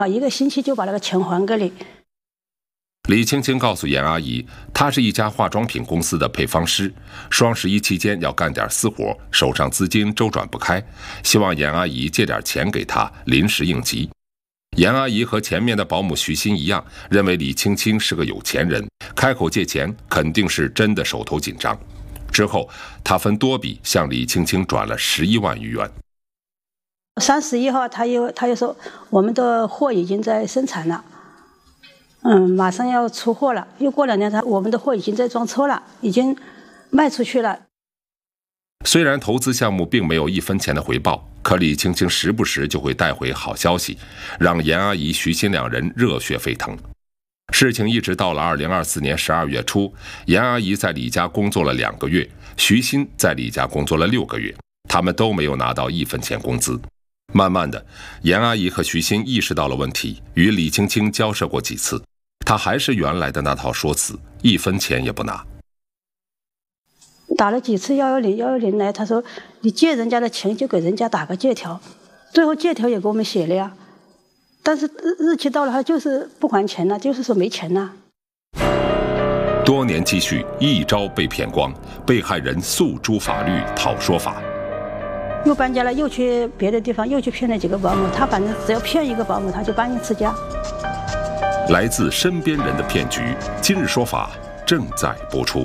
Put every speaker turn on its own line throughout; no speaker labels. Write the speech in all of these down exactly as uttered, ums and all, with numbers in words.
啊，一个星期就把那个钱还给你。
李青青告诉严阿姨，她是一家化妆品公司的配方师，双十一期间要干点私活，手上资金周转不开，希望严阿姨借点钱给她，临时应急。严阿姨和前面的保姆徐鑫一样，认为李青青是个有钱人，开口借钱肯定是真的手头紧张。之后，她分多笔向李青青转了十一万余元。
三十一号，他又他又说我们的货已经在生产了，嗯，马上要出货了。又过两天，他我们的货已经在装车了，已经卖出去了。
虽然投资项目并没有一分钱的回报，可李青青时不时就会带回好消息，让严阿姨、徐鑫两人热血沸腾。事情一直到了二零二四年十二月初，严阿姨在李家工作了两个月，徐鑫在李家工作了六个月，他们都没有拿到一分钱工资。慢慢的，严阿姨和徐鑫意识到了问题，与李青青交涉过几次，她还是原来的那套说辞，一分钱也不拿。
打了几次幺幺零，幺幺零来，他说你借人家的钱就给人家打个借条，最后借条也给我们写了呀，但是日期到了，他就是不还钱了，就是说没钱了。
多年积蓄一朝被骗光，被害人诉诸法律讨说法。
又搬家了，又去别的地方，又去骗了几个保姆。他反正只要骗一个保姆，他就搬一次家。
来自身边人的骗局，今日说法正在播出。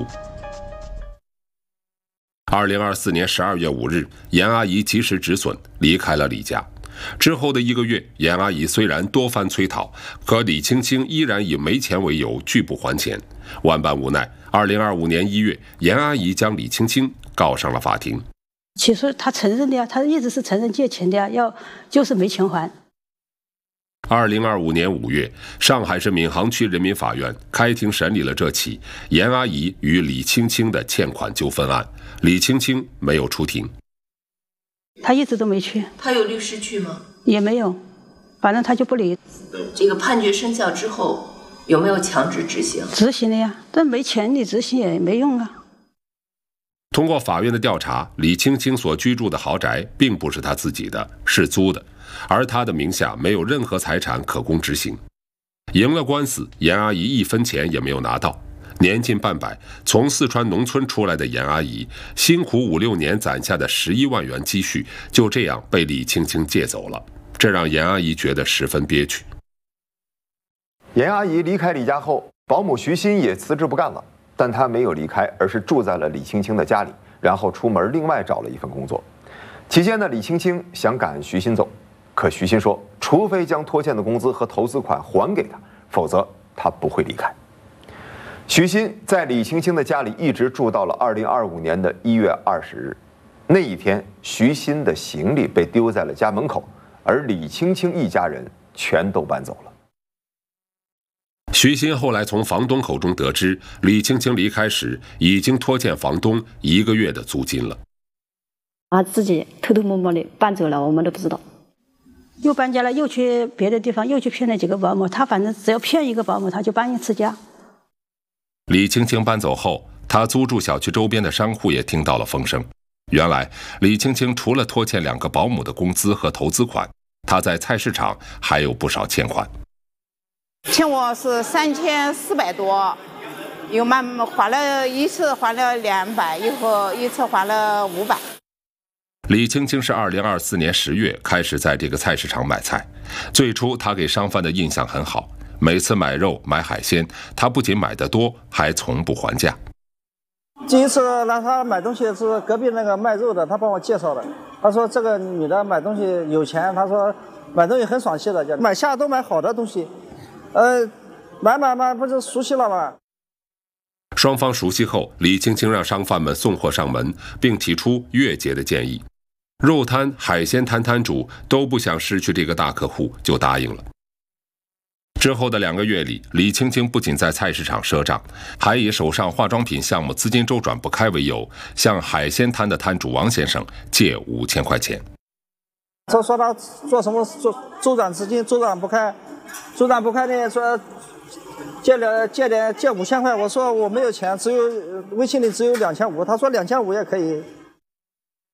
二零二四年十二月五日，严阿姨及时止损，离开了李家。之后的一个月，严阿姨虽然多番催讨，可李青青依然以没钱为由拒不还钱。万般无奈，二零二五年一月，严阿姨将李青青告上了法庭。
起诉他承认的呀，他一直是承认借钱的呀，要就是没钱还。
二零二五年五月，上海市闵行区人民法院开庭审理了这起严阿姨与李青青的欠款纠纷案。李青青没有出庭，
他一直都没去。
他有律师去吗？
也没有，反正他就不理。
这个判决生效之后，有没有强制执行？
执行了呀，但没钱你执行也没用啊。
通过法院的调查，李青青所居住的豪宅并不是她自己的，是租的，而她的名下没有任何财产可供执行。赢了官司，严阿姨一分钱也没有拿到。年近半百，从四川农村出来的严阿姨，辛苦五六年攒下的十一万元积蓄，就这样被李青青借走了，这让严阿姨觉得十分憋屈。
严阿姨离开李家后，保姆徐鑫也辞职不干了。但他没有离开，而是住在了李青青的家里，然后出门另外找了一份工作。期间呢，李青青想赶徐鑫走，可徐鑫说，除非将拖欠的工资和投资款还给他，否则他不会离开。徐鑫在李青青的家里一直住到了二零二五年的一月二十日，那一天，徐鑫的行李被丢在了家门口，而李青青一家人全都搬走了。
徐鑫后来从房东口中得知，李青青离开时已经拖欠房东一个月的租金了。
啊，自己偷偷摸摸的搬走了，我们都不知道。
又搬家了，又去别的地方，又去骗了几个保姆。他反正只要骗一个保姆，他就搬一次家。
李青青搬走后，他租住小区周边的商户也听到了风声。原来，李青青除了拖欠两个保姆的工资和投资款，他在菜市场还有不少欠款。
欠我是三千四百多，又慢慢还了一次还了两百，以后一次还了五百。
李青青是二零二四年十月开始在这个菜市场买菜，最初他给商贩的印象很好，每次买肉买海鲜，他不仅买得多，还从不还价。
第一次让他买东西是隔壁那个卖肉的，他帮我介绍的。他说这个女的买东西有钱，他说买东西很爽气的，买下都买好的东西。呃，买买买，不是熟悉了吗？
双方熟悉后，李青青让商贩们送货上门，并提出月结的建议。肉摊、海鲜摊摊主都不想失去这个大客户，就答应了。之后的两个月里，李青青不仅在菜市场赊账，还以手上化妆品项目资金周转不开为由，向海鲜摊的摊主王先生借五千块钱。
他说他做什么周周转资金周转不开。周转不开的说借了借点借五千块，我说我没有钱，只有微信里只有两千五，他说两千五也可以。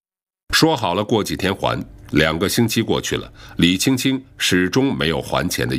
说好了过几天还，两个星期过去了，李青青始终没有还钱的